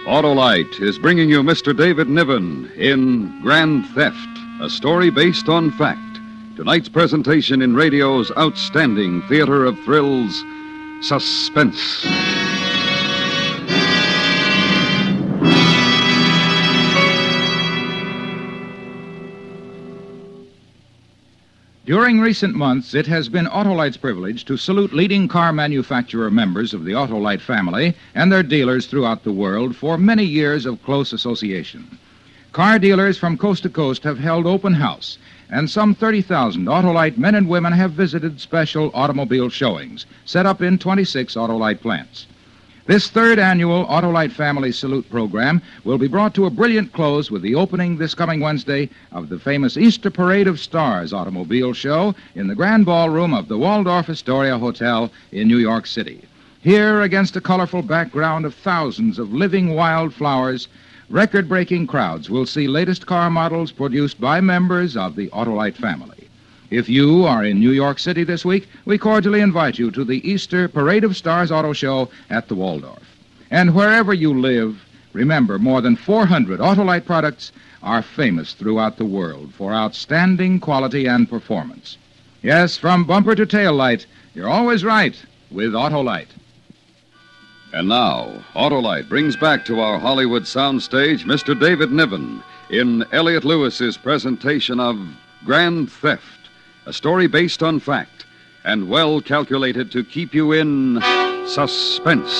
Autolite is bringing you Mr. David Niven in Grand Theft, a story based on fact. Tonight's presentation in radio's outstanding theater of thrills, Suspense. During recent months, it has been Autolite's privilege to salute leading car manufacturer members of the Autolite family and their dealers throughout the world for many years of close association. Car dealers from coast to coast have held open house, and some 30,000 Autolite men and women have visited special automobile showings set up in 26 Autolite plants. This third annual Autolite Family Salute program will be brought to a brilliant close with the opening this coming Wednesday of the famous Easter Parade of Stars automobile show in the grand ballroom of the Waldorf Astoria Hotel in New York City. Here, against a colorful background of thousands of living wildflowers, record-breaking crowds will see latest car models produced by members of the Autolite family. If you are in New York City this week, we cordially invite you to the Easter Parade of Stars Auto Show at the Waldorf. And wherever you live, remember, more than 400 Autolite products are famous throughout the world for outstanding quality and performance. Yes, from bumper to tail light, you're always right with Autolite. And now, Autolite brings back to our Hollywood soundstage Mr. David Niven in Elliott Lewis's presentation of Grand Theft, a story based on fact and well calculated to keep you in suspense.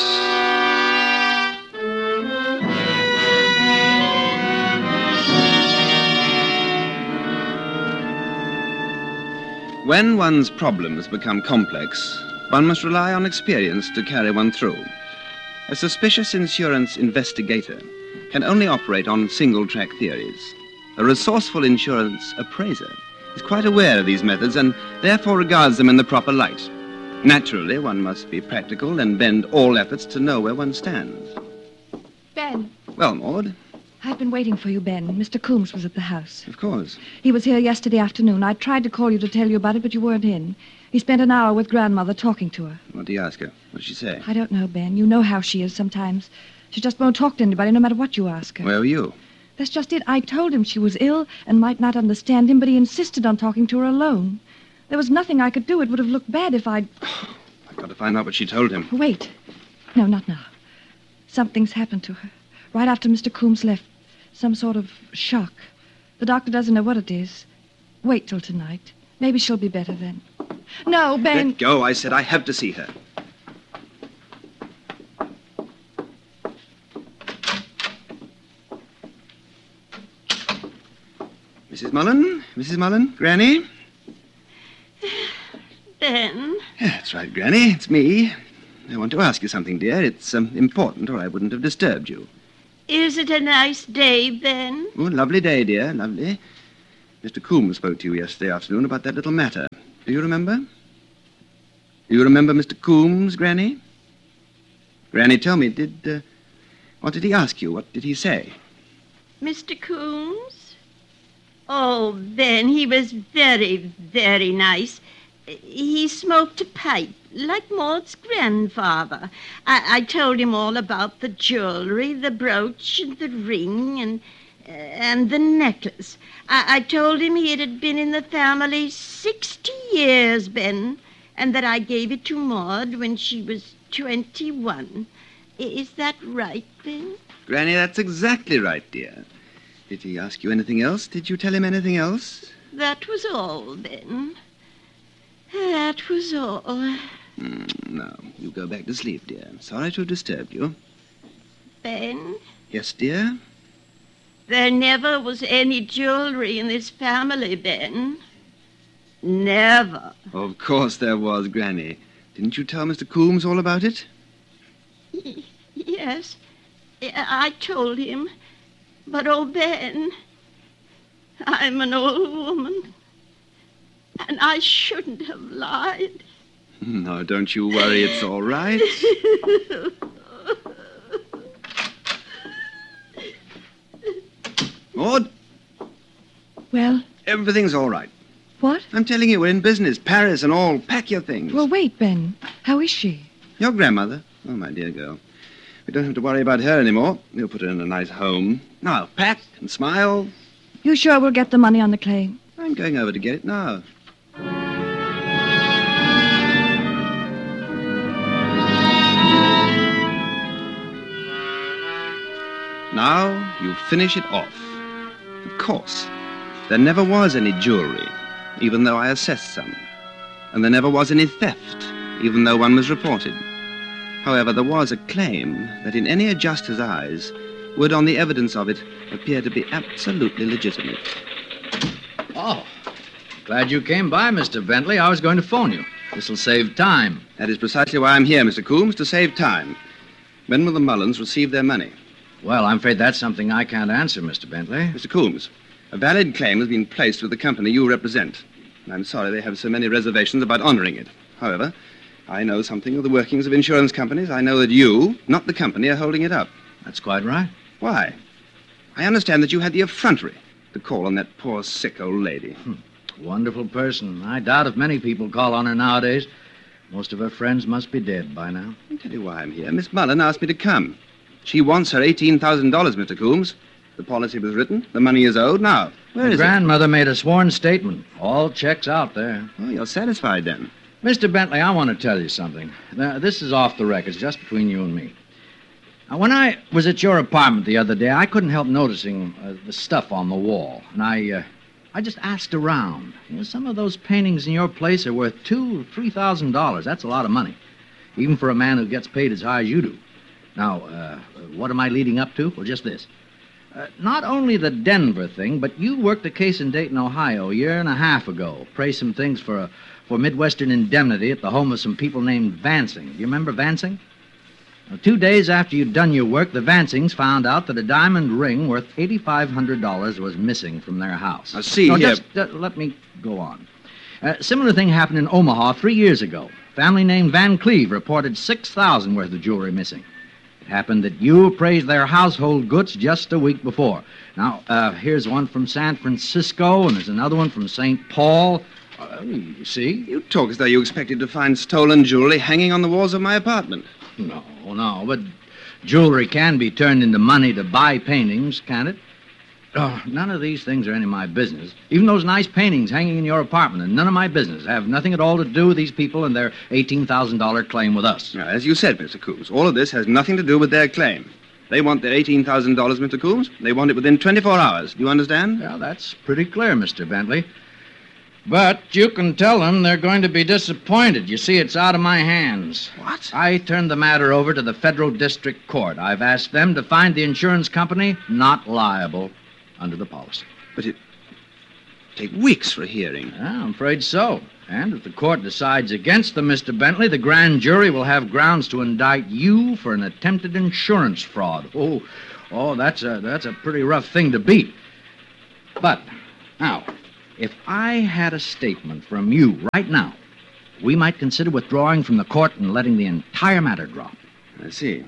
When one's problems become complex, one must rely on experience to carry one through. A suspicious insurance investigator can only operate on single-track theories. A resourceful insurance appraiser is quite aware of these methods and therefore regards them in the proper light. Naturally, one must be practical and bend all efforts to know where one stands. Ben. Well, Maud? I've been waiting for you, Ben. Mr. Coombs was at the house. Of course. He was here yesterday afternoon. I tried to call you to tell you about it, but you weren't in. He spent an hour with Grandmother talking to her. What did you ask her? What did she say? I don't know, Ben. You know how she is sometimes. She just won't talk to anybody, no matter what you ask her. Where were you? That's just it. I told him she was ill and might not understand him, but he insisted on talking to her alone. There was nothing I could do. It would have looked bad if I'd... I've got to find out what she told him. Wait. No, not now. Something's happened to her. Right after Mr. Coombs left. Some sort of shock. The doctor doesn't know what it is. Wait till tonight. Maybe she'll be better then. No, Ben... Let go, I said. I have to see her. Mrs. Mullen, Granny? Ben? Yeah, that's right, Granny. It's me. I want to ask you something, dear. It's important, or I wouldn't have disturbed you. Is it a nice day, Ben? Oh, lovely day, dear, lovely. Mr. Coombs spoke to you yesterday afternoon about that little matter. Do you remember? Do you remember Mr. Coombs, Granny? Granny, tell me, what did he ask you? What did he say? Mr. Coombs? Oh, Ben, he was very, very nice. He smoked a pipe, like Maud's grandfather. I told him all about the jewelry, the brooch, and the ring, and the necklace. I told him it had been in the family 60 years, Ben, and that I gave it to Maud when she was 21. Is that right, Ben? Granny, that's exactly right, dear. Did he ask you anything else? Did you tell him anything else? That was all, Ben. That was all. No, you go back to sleep, dear. I'm sorry to have disturbed you. Ben? Yes, dear? There never was any jewelry in this family, Ben. Never. Of course there was, Granny. Didn't you tell Mr. Coombs all about it? Yes, I told him. But, oh, Ben, I'm an old woman, and I shouldn't have lied. No, don't you worry, it's all right. Maud? Well? Everything's all right. What? I'm telling you, we're in business, Paris and all. Pack your things. Well, wait, Ben. How is she? Your grandmother? Oh, my dear girl. We don't have to worry about her anymore. We'll put her in a nice home. Now, pack and smile. You sure we'll get the money on the claim? I'm going over to get it now. Now you finish it off. Of course, there never was any jewelry, even though I assessed some. And there never was any theft, even though one was reported. However, there was a claim that in any adjuster's eyes would, on the evidence of it, appear to be absolutely legitimate. Oh, glad you came by, Mr. Bentley. I was going to phone you. This'll save time. That is precisely why I'm here, Mr. Coombs, to save time. When will the Mullins receive their money? Well, I'm afraid that's something I can't answer, Mr. Bentley. Mr. Coombs, a valid claim has been placed with the company you represent. And I'm sorry they have so many reservations about honoring it. However, I know something of the workings of insurance companies. I know that you, not the company, are holding it up. That's quite right. Why? I understand that you had the effrontery to call on that poor, sick old lady. Wonderful person. I doubt if many people call on her nowadays. Most of her friends must be dead by now. I'll tell you why I'm here. Miss Mullen asked me to come. She wants her $18,000, Mr. Coombs. The policy was written. The money is owed. Now, where is it? Grandmother made a sworn statement. All checks out there. Oh, you're satisfied then. Mr. Bentley, I want to tell you something. Now, this is off the record, just between you and me. Now, when I was at your apartment the other day, I couldn't help noticing the stuff on the wall. And I just asked around. You know, some of those paintings in your place are worth $2,000 or $3,000. That's a lot of money, even for a man who gets paid as high as you do. Now, what am I leading up to? Well, just this. Not only the Denver thing, but you worked a case in Dayton, Ohio, a year and a half ago. Praised some things for Midwestern indemnity at the home of some people named Vansing. Do you remember Vansing? Now, 2 days after you'd done your work, the Vansings found out that a diamond ring worth $8,500 was missing from their house. Now, see no, here... Just let me go on. Similar thing happened in Omaha 3 years ago. Family named Van Cleve reported $6,000 worth of jewelry missing. It happened that you appraised their household goods just a week before. Now, here's one from San Francisco, and there's another one from St. Paul. You see? You talk as though you expected to find stolen jewelry hanging on the walls of my apartment. No, but jewelry can be turned into money to buy paintings, can't it? Oh, none of these things are any of my business. Even those nice paintings hanging in your apartment are none of my business. Have nothing at all to do with these people and their $18,000 claim with us. Now, as you said, Mr. Coombs, all of this has nothing to do with their claim. They want their $18,000, Mr. Coombs. They want it within 24 hours. Do you understand? Well, that's pretty clear, Mr. Bentley. But you can tell them they're going to be disappointed. You see, it's out of my hands. What? I turned the matter over to the Federal District Court. I've asked them to find the insurance company not liable under the policy. But it take weeks for a hearing. Yeah, I'm afraid so. And if the court decides against them, Mr. Bentley, the grand jury will have grounds to indict you for an attempted insurance fraud. Oh, that's a pretty rough thing to beat. But now, if I had a statement from you right now, we might consider withdrawing from the court and letting the entire matter drop. I see.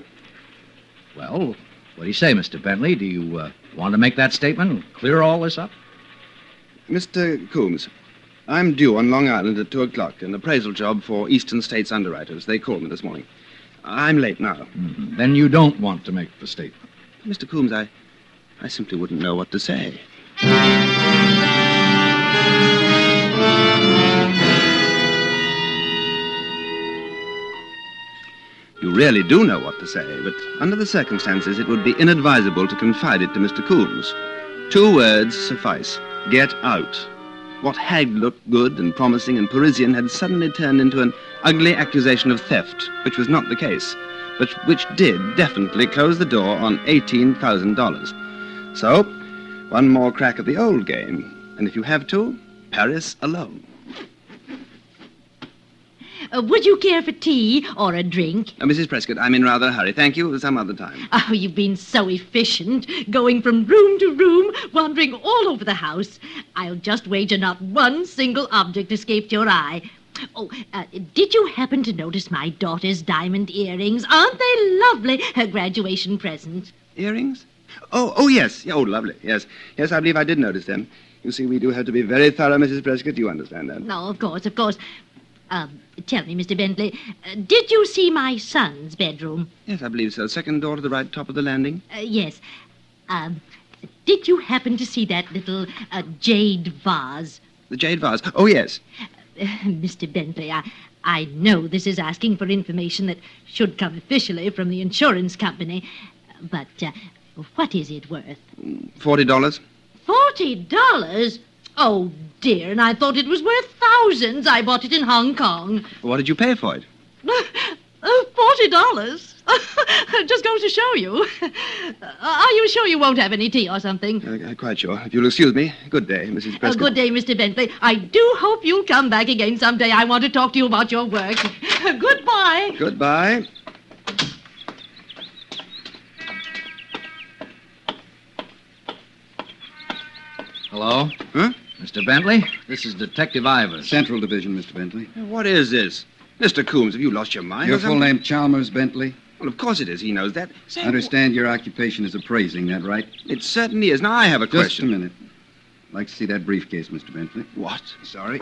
Well, what do you say, Mr. Bentley? Do you want to make that statement and clear all this up? Mr. Coombs, I'm due on Long Island at 2 o'clock, an appraisal job for Eastern States Underwriters. They called me this morning. I'm late now. Mm-hmm. Then you don't want to make the statement. Mr. Coombs, I simply wouldn't know what to say. You really do know what to say, but under the circumstances, it would be inadvisable to confide it to Mr. Coombs. 2 words suffice. Get out. What had looked good and promising and Parisian had suddenly turned into an ugly accusation of theft, which was not the case, but which did definitely close the door on $18,000. So, one more crack at the old game. And if you have to, Paris alone. Would you care for tea or a drink? Mrs. Prescott, I'm in rather a hurry. Thank you. Some other time. Oh, you've been so efficient, going from room to room, wandering all over the house. I'll just wager not one single object escaped your eye. Oh, did you happen to notice my daughter's diamond earrings? Aren't they lovely? Her graduation present. Earrings? Oh, yes. Oh, lovely. Yes, I believe I did notice them. You see, we do have to be very thorough, Mrs. Prescott. You understand that? No, of course. Tell me, Mr. Bentley, did you see my son's bedroom? Yes, I believe so. Second door to the right, top of the landing. Yes. Did you happen to see that little jade vase? The jade vase. Oh, yes. Mr. Bentley, I know this is asking for information that should come officially from the insurance company, but what is it worth? $40. $40? Oh, dear, and I thought it was worth thousands. I bought it in Hong Kong. What did you pay for it? $40? Just goes to show you. Are you sure you won't have any tea or something? Quite sure. If you'll excuse me. Good day, Mrs. Prescott. Good day, Mr. Bentley. I do hope you'll come back again someday. I want to talk to you about your work. Goodbye. Goodbye. Hello? Huh? Mr. Bentley, this is Detective Ivers. Central Division, Mr. Bentley. What is this? Mr. Coombs, have you lost your mind? Your or full something? name, Chalmers Bentley? Well, of course it is. He knows that. Say, I understand your occupation is appraising, that right? It certainly is. Now, I have a Just question. a minute. I'd like to see that briefcase, Mr. Bentley. What? Sorry.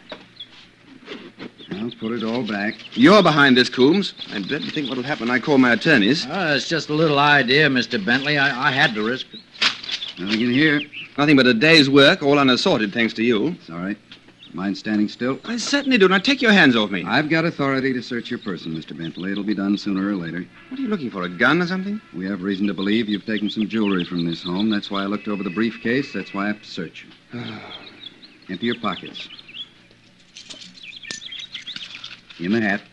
I'll put it all back. You're behind this, Coombs. I dread to think what'll happen when I call my attorneys. It's just a little idea, Mr. Bentley. I had to risk it. Nothing in here. Nothing but a day's work, all unassorted, thanks to you. It's all right. Mind standing still? I certainly do. Now, take your hands off me. I've got authority to search your person, Mr. Bentley. It'll be done sooner or later. What are you looking for, a gun or something? We have reason to believe you've taken some jewelry from this home. That's why I looked over the briefcase. That's why I have to search you. Empty your pockets. In the hat.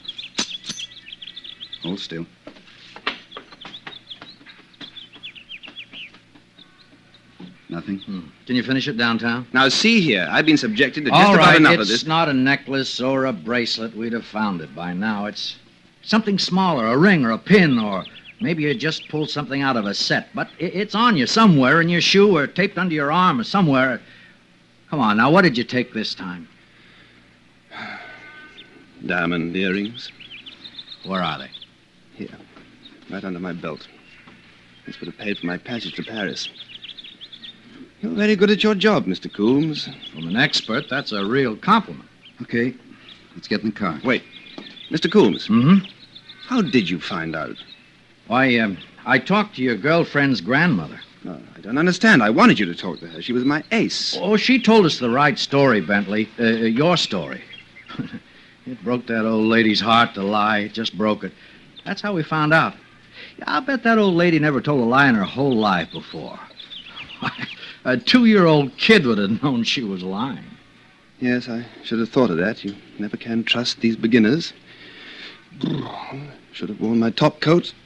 Hold still. Nothing? Can you finish it downtown? Now, see here. I've been subjected to just All about right, enough of it's this. not a necklace or a bracelet. We'd have found it by now. It's something smaller, a ring or a pin, or maybe you just pulled something out of a set. But it's on you somewhere, in your shoe or taped under your arm or somewhere. Come on, now, what did you take this time? Diamond earrings. Where are they? Here. Right under my belt. This would have paid for my passage to Paris. You're very good at your job, Mr. Coombs. From an expert, that's a real compliment. Okay. Let's get in the car. Wait. Mr. Coombs, Mm-hmm. how did you find out? Why, I talked to your girlfriend's grandmother. No, I don't understand. I wanted you to talk to her. She was my ace. Oh, she told us the right story, Bentley. Your story. It broke that old lady's heart to lie. It just broke it. That's how we found out. I'll bet that old lady never told a lie in her whole life before. A 2-year-old kid would have known she was lying. Yes, I should have thought of that. You never can trust these beginners. Should have worn my top coat.